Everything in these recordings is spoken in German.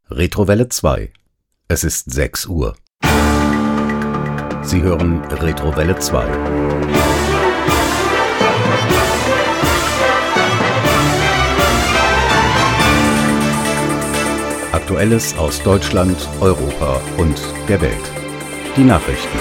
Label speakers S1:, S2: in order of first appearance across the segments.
S1: Retrowelle 2. Es ist 6 Uhr. Sie hören Retrowelle 2. Aktuelles aus Deutschland, Europa und der Welt. Die Nachrichten.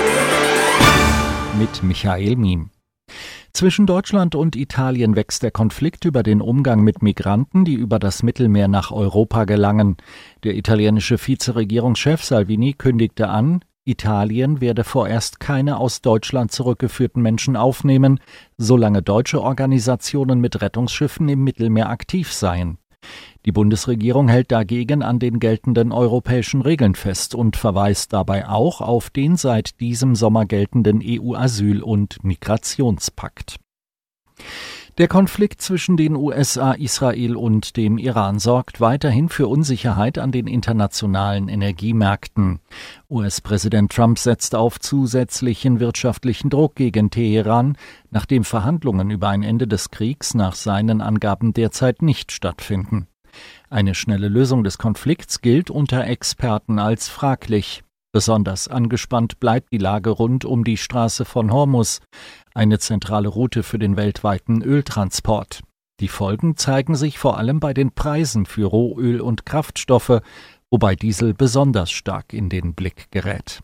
S2: Mit Michael Miem. Zwischen Deutschland und Italien wächst der Konflikt über den Umgang mit Migranten, die über das Mittelmeer nach Europa gelangen. Der italienische Vizeregierungschef Salvini kündigte an, Italien werde vorerst keine aus Deutschland zurückgeführten Menschen aufnehmen, solange deutsche Organisationen mit Rettungsschiffen im Mittelmeer aktiv seien. Die Bundesregierung hält dagegen an den geltenden europäischen Regeln fest und verweist dabei auch auf den seit diesem Sommer geltenden EU-Asyl- und Migrationspakt. Der Konflikt zwischen den USA, Israel und dem Iran sorgt weiterhin für Unsicherheit an den internationalen Energiemärkten. US-Präsident Trump setzt auf zusätzlichen wirtschaftlichen Druck gegen Teheran, nachdem Verhandlungen über ein Ende des Kriegs nach seinen Angaben derzeit nicht stattfinden. Eine schnelle Lösung des Konflikts gilt unter Experten als fraglich. Besonders angespannt bleibt die Lage rund um die Straße von Hormuz, eine zentrale Route für den weltweiten Öltransport. Die Folgen zeigen sich vor allem bei den Preisen für Rohöl und Kraftstoffe, wobei Diesel besonders stark in den Blick gerät.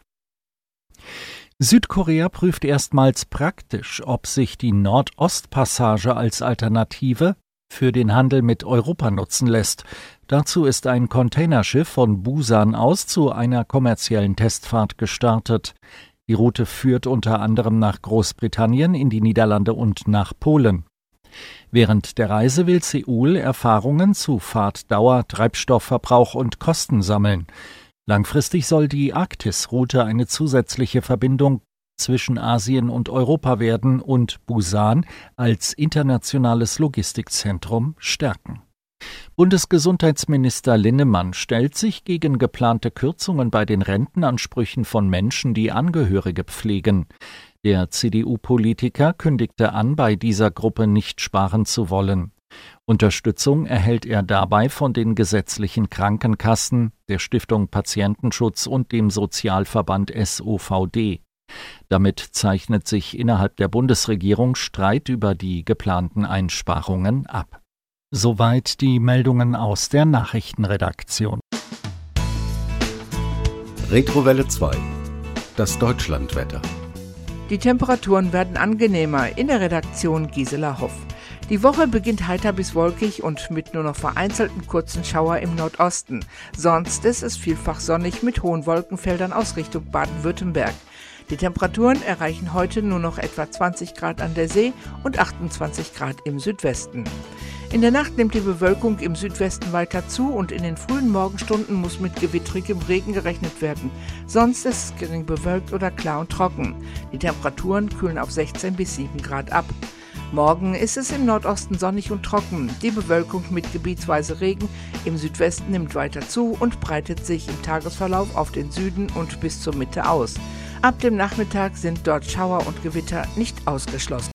S2: Südkorea prüft erstmals praktisch, ob sich die Nordostpassage als Alternative für den Handel mit Europa nutzen lässt. Dazu ist ein Containerschiff von Busan aus zu einer kommerziellen Testfahrt gestartet. Die Route führt unter anderem nach Großbritannien, in die Niederlande und nach Polen. Während der Reise will Seoul Erfahrungen zu Fahrtdauer, Treibstoffverbrauch und Kosten sammeln. Langfristig soll die Arktis-Route eine zusätzliche Verbindung zwischen Asien und Europa werden und Busan als internationales Logistikzentrum stärken. Bundesgesundheitsminister Linnemann stellt sich gegen geplante Kürzungen bei den Rentenansprüchen von Menschen, die Angehörige pflegen. Der CDU-Politiker kündigte an, bei dieser Gruppe nicht sparen zu wollen. Unterstützung erhält er dabei von den gesetzlichen Krankenkassen, der Stiftung Patientenschutz und dem Sozialverband SOVD. Damit zeichnet sich innerhalb der Bundesregierung Streit über die geplanten Einsparungen ab. Soweit die Meldungen aus der Nachrichtenredaktion.
S1: Retrowelle 2. Das Deutschlandwetter.
S3: Die Temperaturen werden angenehmer. In der Redaktion Gisela Hoff. Die Woche beginnt heiter bis wolkig und mit nur noch vereinzelten kurzen Schauer im Nordosten. Sonst ist es vielfach sonnig mit hohen Wolkenfeldern aus Richtung Baden-Württemberg. Die Temperaturen erreichen heute nur noch etwa 20 Grad an der See und 28 Grad im Südwesten. In der Nacht nimmt die Bewölkung im Südwesten weiter zu und in den frühen Morgenstunden muss mit gewittrigem Regen gerechnet werden. Sonst ist es gering bewölkt oder klar und trocken. Die Temperaturen kühlen auf 16 bis 7 Grad ab. Morgen ist es im Nordosten sonnig und trocken. Die Bewölkung mit gebietsweise Regen im Südwesten nimmt weiter zu und breitet sich im Tagesverlauf auf den Süden und bis zur Mitte aus. Ab dem Nachmittag sind dort Schauer und Gewitter nicht ausgeschlossen.